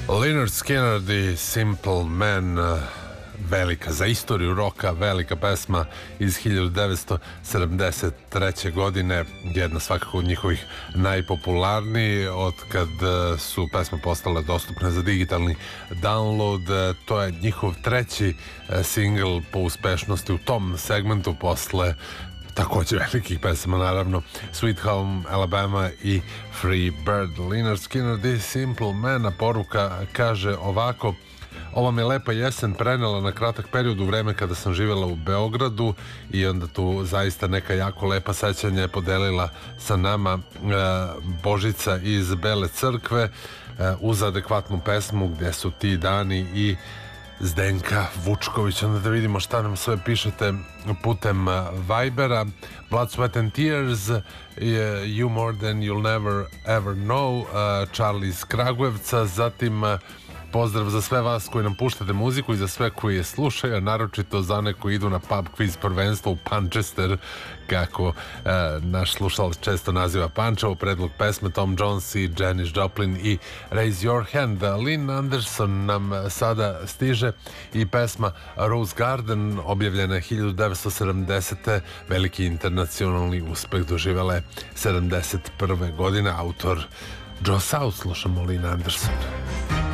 Lynyrd Skynyrd i Simple Man, velika za istoriju roka, velika pesma iz 1973. godine, jedna svakako od njihovih najpopularnijih od kad su pesme postale dostupne za digitalni download. To je njihov treći singl po uspešnosti u tom segmentu posle također velikih pesama, naravno Sweet Home Alabama i Free Bird. Lynyrd Skynyrd i Simple Man, a poruka kaže ovako: ova me lepa jesen prenela na kratak period u vreme kada sam živjela u Beogradu i onda tu zaista neka jako lepa sećanja je podelila sa nama Božica iz Bele Crkve uz adekvatnu pesmu Gde su ti dani i Zdenka Vučković. Onda da vidimo šta nam sve pišete putem Vibera. Blood, Sweat and Tears, You More Than You'll Never Ever Know, Charlie iz Kragujevca, zatim pozdrav za sve vas koji nam puštate muziku i za sve koji je slušaju, a naročito za one koji idu na pub quiz prvenstvo u Panchester, kako naš slušalac često naziva Pančevo. Predlog pesme Tom Jones i Janis Joplin i Raise Your Hand. Lynn Anderson nam sada stiže i pesma Rose Garden, objavljena 1970. Veliki internacionalni uspeh doživjela 71. godine. Autor Joe South. Slušamo Lynn Anderson.